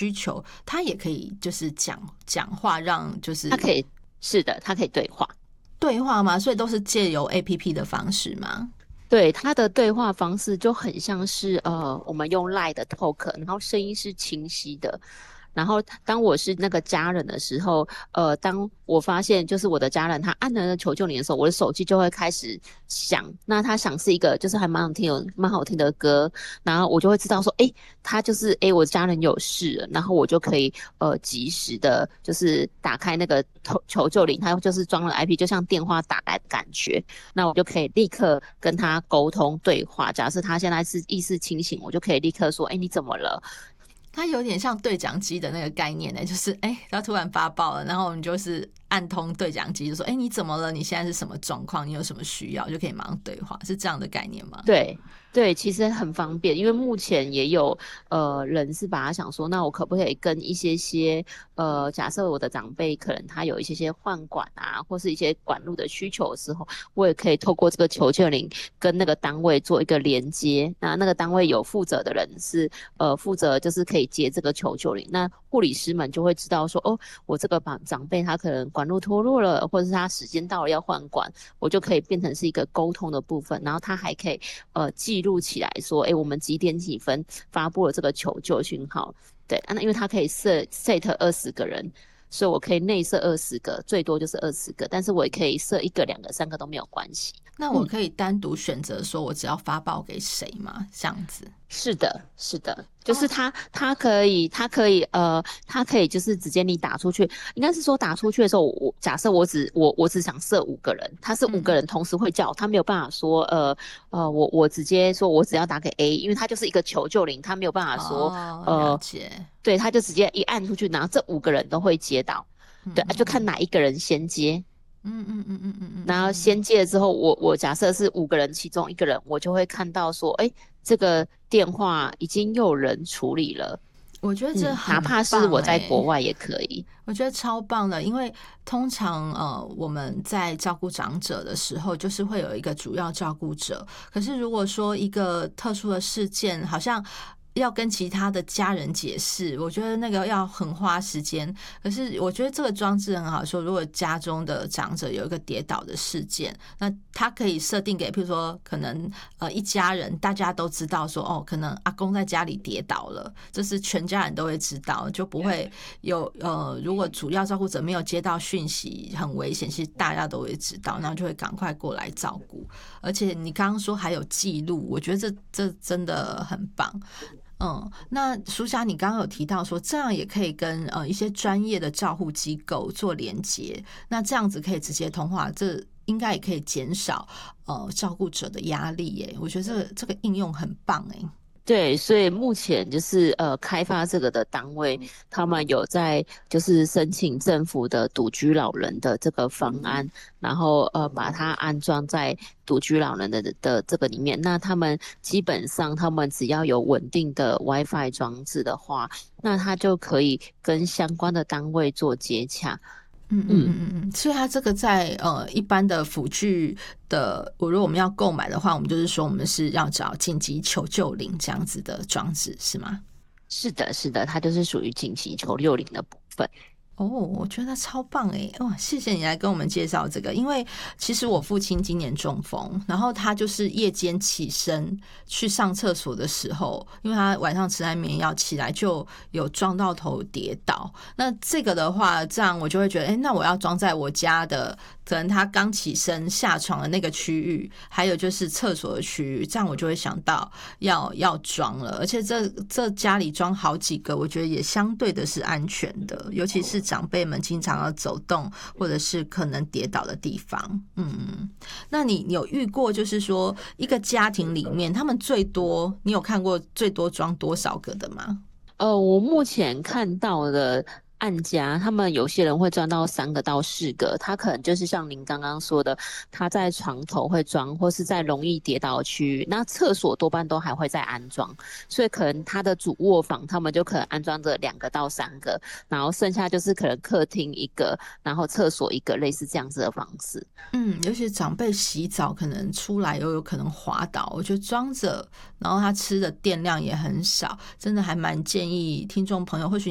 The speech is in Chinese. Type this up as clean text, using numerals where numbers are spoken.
需求，他也可以就是讲话，让就是他可以，是的，他可以对话吗？所以都是借由 APP 的方式吗？ 对，他的对话方式就很像是我们用 LINE 的 talk， 然后声音是清晰的。然后当我是那个家人的时候，当我发现就是我的家人他按了那求救铃的时候，我的手机就会开始响。那他响是一个就是还蛮好听的歌，然后我就会知道说，诶，他就是我家人有事了，然后我就可以及时的，就是打开那个求救铃，它就是装了 IP，就像电话打来的感觉。那我就可以立刻跟他沟通对话。假设他现在是意识清醒，我就可以立刻说：“你怎么了？” 它有点像对讲机的那个概念呢，就是它突然发报了，然后我们就是按通对讲机，就说你怎么了？你现在是什么状况？你有什么需要？就可以马上对话，是这样的概念吗？ 对对，其实很方便，因为目前也有人是把他想说，那我可不可以跟一些假设我的长辈可能他有一些换管啊，或是一些管路的需求的时候，我也可以透过这个求救铃跟那个单位做一个连接。那个单位有负责的人是负责就是可以接这个求救铃，那护理师们就会知道说，我这个长辈他可能管路脱落了，或者是他时间到了要换管，我就可以变成是一个沟通的部分，然后他还可以记录起来说，我们几点几分发布了这个求救讯号。对，那因为他可以set 20个人，所以我可以内设20个，最多就是20个，但是我也可以设1个、2个、3个都没有关系。 那我可以单独选择说我只要发报给谁吗？这样子？ 是的，是的，就是他可以就是直接你打出去，应该是说打出去的时候，假设我只想设5个人，他是5个人同时会叫，他没有办法说我直接说我只要打给 A， 因为他就是一个求救铃，他没有办法说了解， 对，他就直接一按出去，然后这5个人都会接到，对，就看哪一个人先接。然后先接了之后，我假设是5个人，其中1个人，我就会看到说，这个电话已经有人处理了。 我觉得这很棒哪怕是我在国外也可以。 我觉得超棒的，因为通常我们在照顾长者的时候，就是会有一个主要照顾者。可是如果说一个特殊的事件，好像要跟其他的家人解释，我觉得那个要很花时间。可是我觉得这个装置很好，说如果家中的长者有一个跌倒的事件，那他可以设定给，譬如说可能一家人大家都知道说，可能阿公在家里跌倒了，这是全家人都会知道，就不会有如果主要照顾者没有接到讯息很危险，其实大家都会知道，然后就会赶快过来照顾。而且你刚刚说还有记录，我觉得这真的很棒。那淑霞，你刚刚有提到说，这样也可以跟一些专业的照护机构做连接，那这样子可以直接通话，这应该也可以减少照顾者的压力耶。我觉得这个应用很棒耶。 对，所以目前就是开发这个的单位，他们有在就是申请政府的独居老人的这个方案，然后把它安装在独居老人的这个里面。那他们基本上他们只要有稳定的 WiFi 装置的话，那他就可以跟相关的单位做接洽。 所以它这个在一般的辅具的，如果我们要购买的话，我们就是说我们是要找紧急求救铃这样子的装置，是吗？ 是的，是的，它就是属于紧急求救铃的部分。 我觉得超棒诶！谢谢你来跟我们介绍这个，因为其实我父亲今年中风，然后他就是夜间起身去上厕所的时候，因为他晚上吃安眠药起来就有撞到头跌倒。那这个的话，这样我就会觉得，那我要装在我家的，可能他刚起身下床的那个区域，还有就是厕所的区域，这样我就会想到要装了。而且这家里装好几个，我觉得也相对的是安全的，尤其是长辈们经常要走动或者是可能跌倒的地方。那你有遇过就是说一个家庭里面他们最多，你有看过最多装多少个的吗？ 我目前看到的案家，他们有些人会装到3个到4个，他可能就是像您刚刚说的，他在床头会装，或是在容易跌倒的区域，那厕所多半都还会再安装，所以可能他的主卧房他们就可能安装着2个到3个，然后剩下就是可能客厅1个，然后厕所1个，类似这样子的方式。 尤其长辈洗澡可能出来又有可能滑倒，我觉得装着，然后他吃的电量也很少，真的还蛮建议听众朋友或许